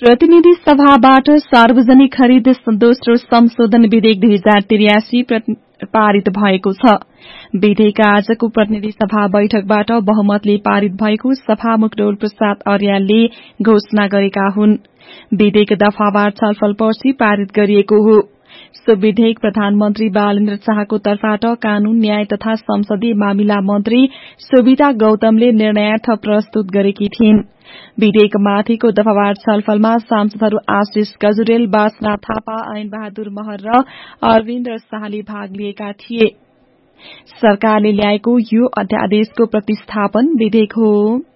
प्रतिनिधि सभाबाट सार्वजनिक खरिद दोस्रो संशोधन विधेयक 2083 पारित भएको छ। विधेयक आजको प्रतिनिधि सभा बैठकबाट बहुमतले पारित भएको सभामुख डोल प्रसाद अर्यालले घोषणा गरेका हुन्। विधेयक दफावार छलफलपछि पारित गरिएको हो। सो विधेयक प्रधानमन्त्री बालेन्द्र शाहको तर्फबाट कानून न्याय तथा संसदीय मामिला मन्त्री सुविता गौतमले निर्णयार्थ प्रस्तुत गरेकी थिइन्। विधेयकमाथिको दफावार छलफलमा सांसदहरू आशिष गजुरेल, बासना थापा, ऐन बहादुर महर र अरविन्द शाहले भाग लिएका थिए। सरकारले ल्याएको यो अध्यादेशको प्रतिस्थापन विधेयक हो।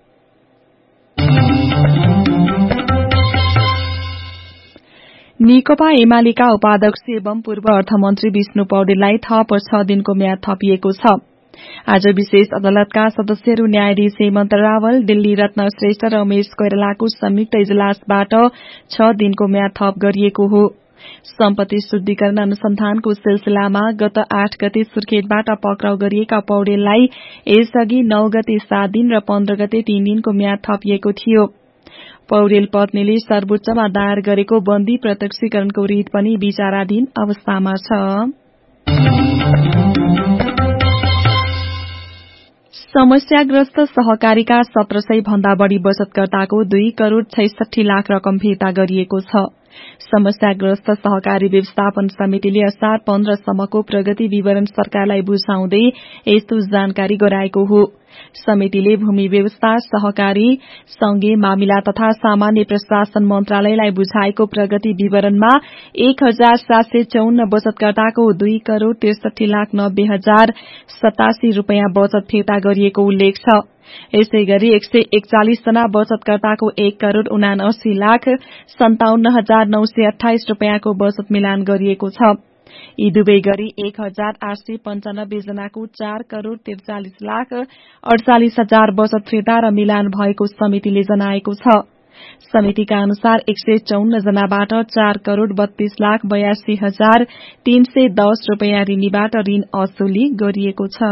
नेकपा एमालेका उपाध्यक्ष एवं पूर्व अर्थमन्त्री विष्णु पौडेललाई थप 6 दिनको म्याद थपिएको छ। आज विशेष अदालतका सदस्यहरू न्यायाधीश हेमन्त रावल, दिल्ली रत्न श्रेष्ठ र उमेश कोइरालाको संयुक्त इजलासबाट 6 दिनको म्याद थप गरिएको हो। सम्पत्ति शुद्धिकरण अनुसन्धानको सिलसिलामा गत 8 गते सुर्खेतबाट पक्राउ गरिएका पौडेललाई यसअघि 9 गते 7 दिन र 15 गते 3 दिनको म्याद थपिएको थियो। पौडेल पत्नीले सर्वोच्चमा दायर गरेको बन्दी प्रत्यक्षीकरणको रिट पनि विचाराधीन अवस्थामा छ। समस्याग्रस्त सहकारीका 1700 भन्दा बढ़ी बचतकर्ताको 2 करोड़ 66 लाख रकम फिर्ता गरिएको छ। समस्याग्रस्त सहकारी व्यवस्थापन समितिले असार 15 सम्मको प्रगति विवरण सरकारलाई बुझाउँदै यस्तो जानकारी गराएको हो। समितिले भूमि व्यवस्था, सहकारी, संघीय मामिला तथा सामान्य प्रशासन मन्त्रालयलाई बुझाएको प्रगति विवरणमा 1754 बचतकर्ताको 2 करोड़ 63 लाख 90 हजार 87 रूपियाँ बचत फिर्ता गरिएको उल्लेख छ। यसैगरी 141 जना बचतकर्ताको 1 करोड़ 79 लाख 57 हजार 928 रूपियाँको बचत मिलान गरिएको छ। यी दुवै गरी 1895 जनाको 4 करोड़ 43 लाख 48 हजार बचत फिर्ता र मिलान भएको समितिले जनाएको छ। समितिका अनुसार 154 जनाबाट 4 करोड़ 32 लाख 82 हजार 310 रूपियाँ ऋणीबाट ऋण असुली गरिएको छ।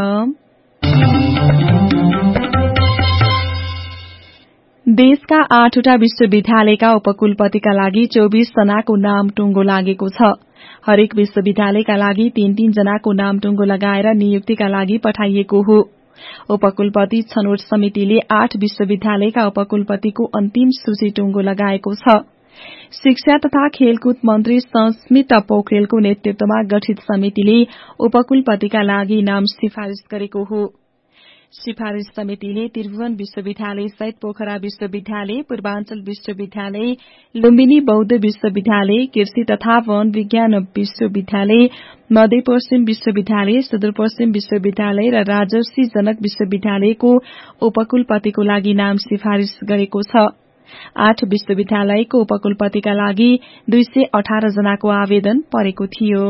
देशका 8वटा विश्वविद्यालयका उपकुलपतिका लागि 24 जनाको नाम टुंगो लागेको छ। हरेक विश्वविद्यालयका लागि 3-3 जनाको नाम टुंगो लगाएर नियुक्तिका लागि पठाइएको हो। उपकुलपति छनौट समितिले 8 विश्वविद्यालयका उपकुलपतिको अन्तिम सूची टुंगो लगाएको छ। शिक्षा तथा खेलकुद मन्त्री संस्मिता पोखरेलको नेतृत्वमा गठित समितिले उपकुलपतिका लागि नाम सिफारिश गरेको हो। सिफारिश समितिले त्रिभुवन विश्वविद्यालय सहित पोखरा विश्वविद्यालय, पूर्वाञ्चल विश्वविद्यालय, लुम्बिनी बौद्ध विश्वविद्यालय, कृषि तथा वन विज्ञान विश्वविद्यालय, मध्यपश्चिम विश्वविद्यालय, सुदूरपश्चिम विश्वविद्यालय र राजर्षि जनक विश्वविद्यालयको उपकुलपतिको लागि नाम सिफारिश गरेको छ। 8 विश्वविद्यालयको उपकुलपतिका लागि 218 जनाको आवेदन परेको थियो।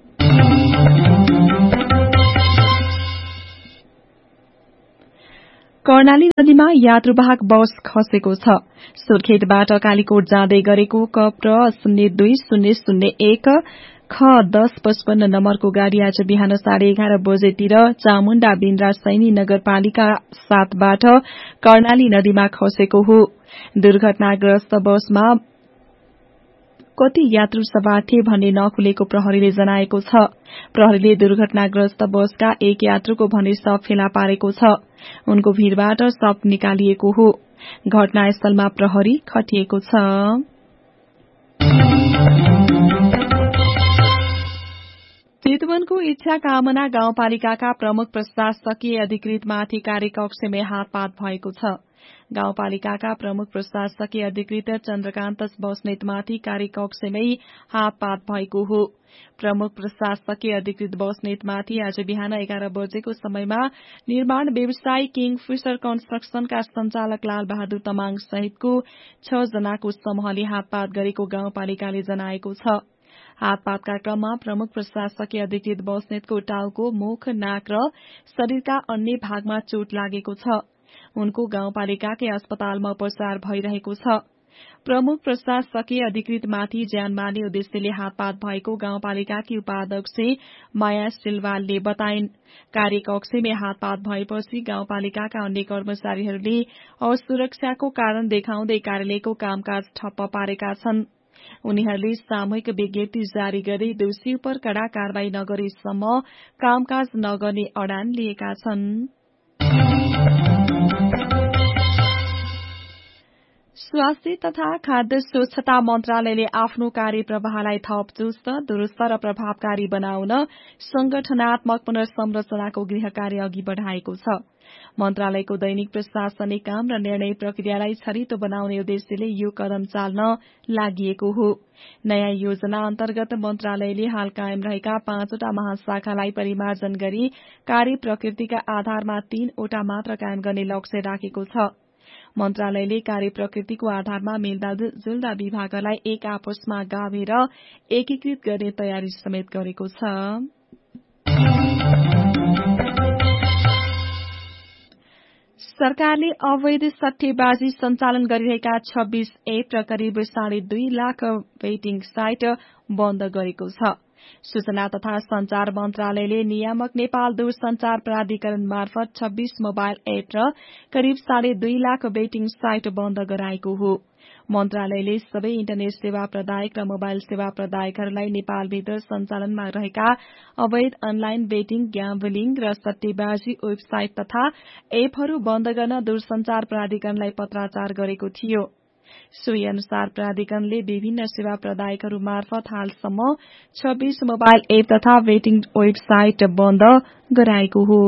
कर्णाली नदीमा यात्रुवाहक बस खसेको छ। सुर्खेतबाट कालीकोट जाँदै गरेको कप्र 020001 ख 1055 नम्बरको गाड़ी आज बिहान 11:30 बजेतिर चामुण्डा बिन्द्रा सैनी नगरपालिका 7बाट कर्णाली नदीमा खसेको हो। दुर्घटनाग्रस्त बसमा कति यात्रु सवार थिए भन्ने नखुलेको प्रहरीले जनाएको छ। प्रहरीले दुर्घटनाग्रस्त बसका एक यात्रुको भने शव फेला पारेको छ। उनको भीड़बाट शव निकालिएको हो। घटनास्थलमा प्रहरी खटिएको छ। चितवनको इच्छा कामना गाउँपालिकाका प्रमुख प्रशासकीय अधिकृतमाथि कार्यकक्षमै हातपात भएको छ। गाउँपालिकाका प्रमुख प्रशासकीय अधिकृत चन्द्रकान्त बस्नेतमाथि कार्यकक्षमै हातपात भएको हो। प्रमुख प्रशासकीय अधिकृत बस्नेतमाथि आज बिहान 11 बजेको समयमा निर्माण व्यवसायी किङफिशर कन्स्ट्रक्सनका संचालक लाल बहादुर तमाङ सहितको 6 जनाको समूहले हातपात गरेको गाउँपालिकाले जनाएको छ। हातपातका क्रममा प्रमुख प्रशासकीय अधिकृत बस्नेतको टाउको, मुख, नाक र शरीरका अन्य भागमा चोट लागेको छ। उनको गाउँपालिकाकै अस्पतालमा उपचार भइरहेको छ। प्रमुख प्रशासकीय अधिकृतमाथि ज्यान मार्ने उद्देश्यले हातपात भएको गाउँपालिकाकी उपाध्यक्ष माया सिलवालले बताइन्। कार्यकक्षमै हातपात भएपछि गाउँपालिकाका अन्य कर्मचारीहरूले असुरक्षाको कारण देखाउँदै कार्यालयको कामकाज ठप्प पारेका छन्। उनीहरूले सामूहिक विज्ञप्ति जारी गरी दोषी उप कड़ा कारवाही नगरेसम्म कामकाज नगर्ने अडान लिएका छन्। स्वास्थ्य तथा खाद्य स्वच्छता मन्त्रालयले आफ्नो कार्यप्रवाहलाई थप चुस्त, दुरूस्त र प्रभावकारी बनाउन संगठनात्मक पुनर्संरचनाको गृह कार्य अघि बढ़ाएको छ। मन्त्रालयको दैनिक प्रशासनिक काम र निर्णय प्रक्रियालाई छरितो बनाउने उद्देश्यले यो कदम चाल्न लागिएको हो। नयाँ योजना अन्तर्गत मन्त्रालयले हाल कायम रहेका 5वटा महाशाखालाई परिमार्जन गरी कार्य प्रकृतिका आधारमा 3वटा मात्र कायम गर्ने लक्ष्य राखेको छ। मन्त्रालयले कार्य प्रकृतिको आधारमा मिल्दाजुल्दा विभागहरूलाई एक आपसमा गाभेर एकीकृत गर्ने तयारी समेत गरेको छ। सरकारले अवैध सट्टेबाजी सञ्चालन गरिरहेका 26 एप र करिब 2.5 लाख बेटिङ साइट बन्द गरेको छ। सूचना तथा संचार मन्त्रालयले नियामक नेपाल दूरसञ्चार प्राधिकरण मार्फत 26 मोबाइल एप र करिब 2.5 लाख बेटिङ साइट बन्द गराएको हो। मन्त्रालयले सबै इन्टरनेट सेवा प्रदायक र मोबाइल सेवा प्रदायकहरूलाई नेपालभित्र सञ्चालनमा रहेका अवैध अनलाइन बेटिङ, ग्याम्बलिङ र सट्टेबाजी वेबसाइट तथा एपहरू बन्द गर्न दूरसञ्चार प्राधिकरणलाई पत्राचार गरेको थियो। सोही अनुसार प्राधिकरणले विभिन्न सेवा प्रदायकहरू मार्फत हालसम्म 26 मोबाइल एप तथा बेटिङ वेबसाइट बन्द गराएको हो।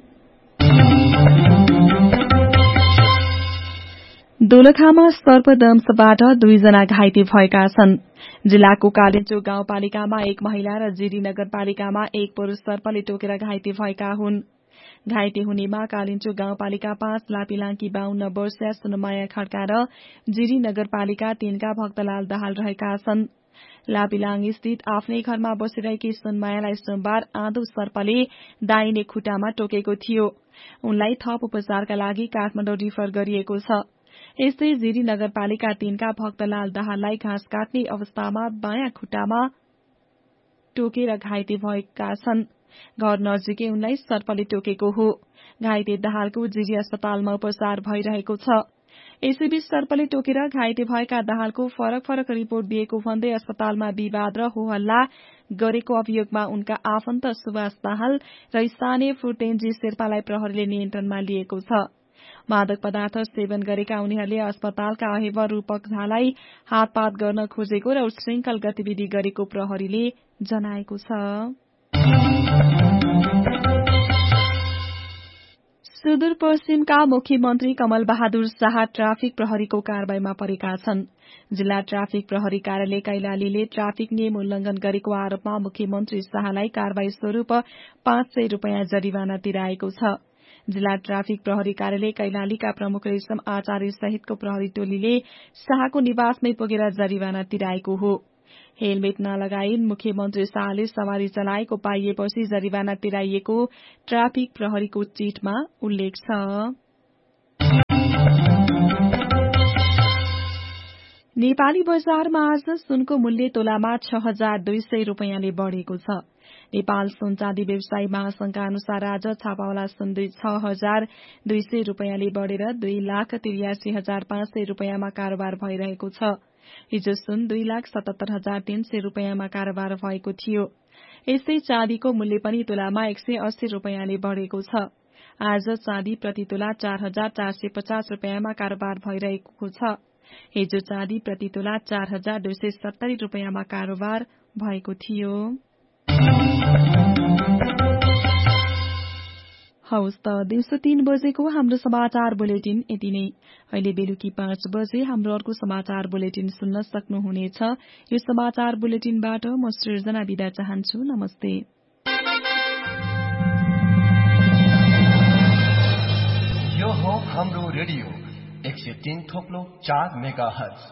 दोलखामा सर्पदंशबाट 2 जना घाइते भएका छन्। जिल्लाको कालिन्चो गाउँपालिकामा एक महिला र जिरी नगरपालिकामा एक पुरूष सर्पले टोकेर घाइते भएका हुन्। घाइते हुनेमा कालिन्चो गाउँपालिका 5 लापिलाङकी 52 वर्षीय सुनमाया खड्का र जिरी नगरपालिका 3 का भक्तलाल दाहाल रहेका छन्। लापिलाङ स्थित आफ्नै घरमा बसिरहेकी सुनमायालाई सोमबार आँधो सर्पले दाहिने खुट्टामा टोकेको थियो। उनलाई थप उपचारका लागि काठमाडौँ रिफर गरिएको छ। यस्तै जिरी नगरपालिका 3 का भक्तलाल दाहाललाई घाँस काट्ने अवस्थामा बायाँ खुट्टामा टोकेर घाइते भएका छन्। घर नजिकै उनलाई सर्पले टोकेको हो। घाइते दाहालको जिरी अस्पतालमा उपचार भइरहेको छ। यसैबीच सर्पले टोकेर घाइते भएका दाहालको फरक रिपोर्ट दिएको भन्दै अस्पतालमा विवाद र होहल्ला गरेको अभियोगमा उनका आफन्त सुभाष दाहाल र स्थानीय फुटेन्जी शेर्पालाई प्रहरीले नियन्त्रणमा लिएको छ। मादक पदार्थ सेवन गरेका उनीहरूले अस्पतालका अहेवा रूपक झालाई हातपात गर्न खोजेको र उच्छृंखल गतिविधि गरेको प्रहरीले जनाएको छ। सुदूरपश्चिमका मुख्यमन्त्री कमल बहादुर शाह ट्राफिक प्रहरीको कारवाहीमा परेका छन्। जिल्ला ट्राफिक प्रहरी कार्यालय कैलालीले ट्राफिक नियम उल्लंघन गरेको आरोपमा मुख्यमन्त्री शाहलाई कारवाही स्वरूप 500 रूपियाँ जरिवाना तिराएको छ। जिल्ला ट्राफिक प्रहरी कार्यालय कैलालीका प्रमुख रेशम आचार्य सहितको प्रहरी टोलीले शाहको निवासमै पुगेर जरिवाना तिराएको हो। हेलमेट नलगाई मुख्यमन्त्री शाहले सवारी चलाएको पाइएपछि जरिवाना तिराइएको ट्राफिक प्रहरीको चिठमा उल्लेख छ। नेपाली बजारमा आज सुनको मूल्य तोलामा 6,200 रूपियाँले बढ़ेको छ। नेपाल सुन चाँदी व्यवसायी महासंघका अनुसार आज छापावाला सुन 6,200 रूपियाँले बढ़ेर 2,83,500 रूपियाँमा कारोबार भइरहेको छ। हिजो सुन 2,77,300 रूपियाँमा कारोबार भएको थियो। यस्तै चाँदीको मूल्य पनि तोलामा 180 रूपियाँले बढ़ेको छ। आज चाँदी प्रति तोला 4,450 रूपियाँमा कारोबार भइरहेको छ। हिजो चाँदी प्रति तोला 4,270 रूपियाँमा कारोबार भएको थियो। हवस् त दिउँसो 3 बजेको हाम्रो समाचार बुलेटिन यति नै। अहिले बेलुकी 5 बजे हाम्रो अर्को समाचार बुलेटिन सुन्न सक्नुहुनेछ। यो समाचार बुलेटिनबाट म सृजना बिदा चाहन्छु। नमस्ते। यो हो हाम्रो रेडियो 103.4 मेगाहर्ज।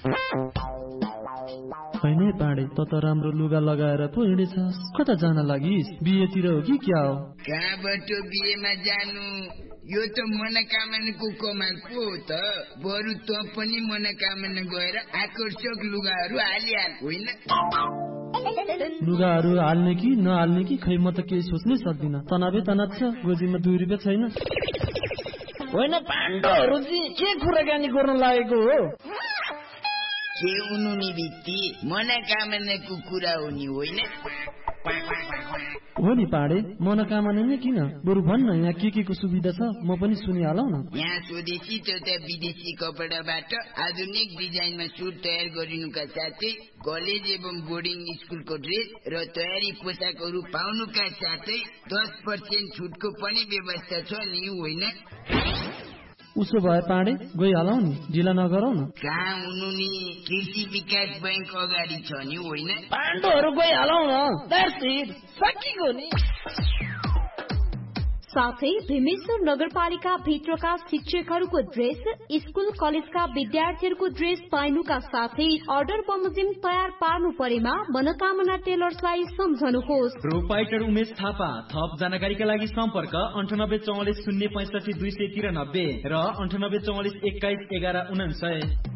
हैनै पाडे त राम्रो लुगा लगाएर पो हिँडेछस्। कता जान लागिस्? बिहेतिर हो कि क्या हो? कहाँबाट बिहेमा जानु? यो त मनोकामनाको कमाल पो हो त। बरु त पनि मनोकामना गएर आकर्षक लुगाहरू हालिहाल होइन। लुगाहरू हाल्ने कि नहाल्ने कि खै म त केही सोच्नै सक्दिनँ। तनावै तनाव छ, गोजीमा 2 रुपियाँ छैन। होइन पाण्डवहरू चाहिँ के कुराकानी गर्न लागेको हो? के हुनु नि भित्ती, मनोकामनाको कुरा हो नि होइन। हो नि पाडे, मनोकामना नै किन, बरु भन्न यहाँ के को सुविधा छ, म पनि सुनिहालौ न। यहाँ स्वदेशी तथा विदेशी कपडाबाट आधुनिक डिजाइनमा सुट तयार गरिनुका साथै कलेज एवं बोर्डिङ स्कुलको ड्रेस र तयारी पोसाकहरू पाउनुका साथै 10% छुटको पनि व्यवस्था छ नि होइन। उसो भए पाडे गइहालौ नि, ढिला नगरौ न। कहाँ हुनु नि, कृषि विकास बैंक अगाडि छ नि होइन। पाण्डवहरू गइहालौ न, सकिगयो नि। साथै भीमेश्वर नगरपालिका भित्रका शिक्षकहरूको ड्रेस, स्कुल कलेजका विद्यार्थीहरूको ड्रेस पाइनुका साथै अर्डर बमोजिम तयार पार्नु परेमा मनोकामना टेलर्सलाई सम्झनुहोस्। प्रोपाइटर उमेश थापा। थप जानकारीका लागि सम्पर्क 9844 065 293 र 9844 21 11 99।